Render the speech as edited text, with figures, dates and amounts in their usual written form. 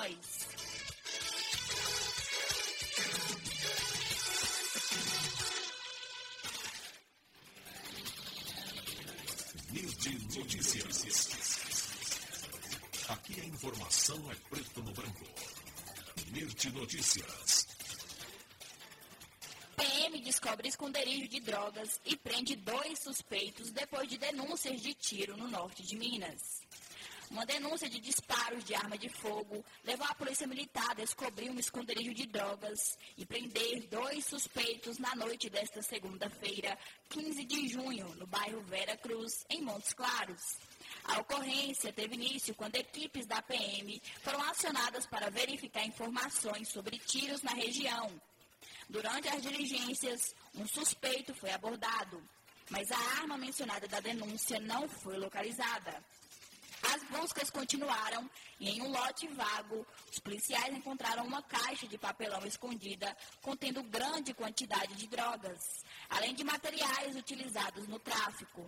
nós. Mirti Notícias. Aqui a informação é preto no branco. Mirti Notícias. PM descobre esconderijo de drogas e prende 2 suspeitos depois de denúncias de tiro no norte de Minas. Uma denúncia de disparos de arma de fogo levou a polícia militar a descobrir um esconderijo de drogas e prender 2 suspeitos na noite desta segunda-feira, 15 de junho, no bairro Vera Cruz, em Montes Claros. A ocorrência teve início quando equipes da PM foram acionadas para verificar informações sobre tiros na região. Durante as diligências, um suspeito foi abordado, mas a arma mencionada da denúncia não foi localizada. As buscas continuaram e, em um lote vago, os policiais encontraram uma caixa de papelão escondida contendo grande quantidade de drogas, além de materiais utilizados no tráfico.